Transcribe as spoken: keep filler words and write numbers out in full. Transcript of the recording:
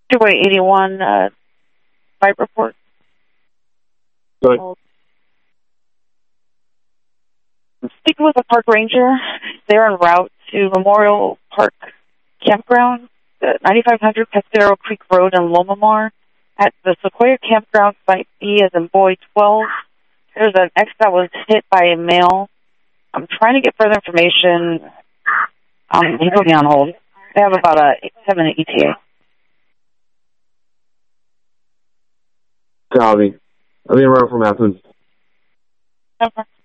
Highway eighty-one, uh, site report. Go ahead. I'm speaking with a park ranger. They're en route to Memorial Park Campground, ninety-five hundred Pescadero Creek Road in Lomamar. At the Sequoia Campground, Site B as in boy twelve. There's an X that was hit by a male. I'm trying to get further information. Um, he put me on hold. They have about a seven E T A. Copy. I'll be around for Matthew. Okay.